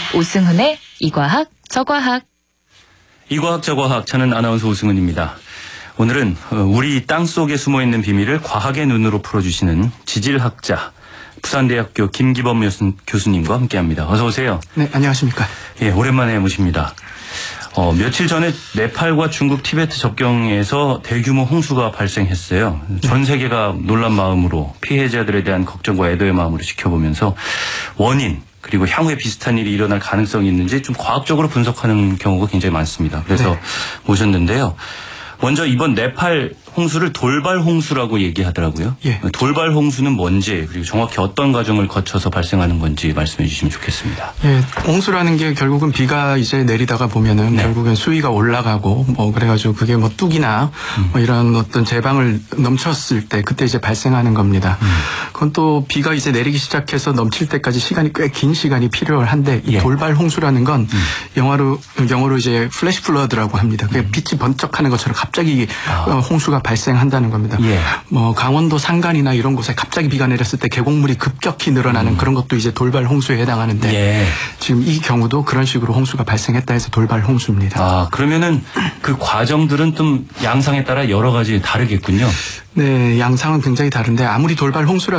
오승훈의 이과학 저과학. 이과학 저과학, 저는 아나운서 오승훈입니다. 오늘은 우리 땅속에 숨어있는 비밀을 과학의 눈으로 풀어주시는 지질학자 부산대학교 김기범 교수님과 함께합니다. 어서 오세요. 네, 안녕하십니까. 예, 오랜만에 모십니다. 며칠 전에 네팔과 중국 티베트 접경에서 대규모 홍수가 발생했어요. 전 세계가 놀란 마음으로 피해자들에 대한 걱정과 애도의 마음으로 지켜보면서 원인 그리고 향후에 비슷한 일이 일어날 가능성이 있는지 좀 과학적으로 분석하는 경우가 굉장히 많습니다. 그래서 모셨는데요. 먼저 이번 네팔 홍수를 돌발 홍수라고 얘기하더라고요. 예. 돌발 홍수는 뭔지 그리고 정확히 어떤 과정을 거쳐서 발생하는 건지 말씀해 주시면 좋겠습니다. 예, 홍수라는 게 결국은 비가 이제 내리다가 보면은 결국엔 수위가 올라가고 그래가지고 그게 뚝이나 이런 어떤 제방을 넘쳤을 때 그때 이제 발생하는 겁니다. 그건 또 비가 이제 내리기 시작해서 넘칠 때까지 시간이 꽤 긴 시간이 필요한데 이 돌발 홍수라는 건 영어로 이제 플래시 플러드라고 합니다. 그게 빛이 번쩍하는 것처럼 갑자기 홍수가 발생한다는 겁니다. 예. 강원도 산간이나 이런 곳에 갑자기 비가 내렸을 때 계곡물이 급격히 늘어나는 그런 것도 이제 돌발 홍수에 해당하는데 예. 지금 이 경우도 그런 식으로 홍수가 발생했다 해서 돌발 홍수입니다. 그러면은 그 과정들은 좀 양상에 따라 여러 가지 다르겠군요. 네, 양상은 굉장히 다른데 아무리 돌발 홍수라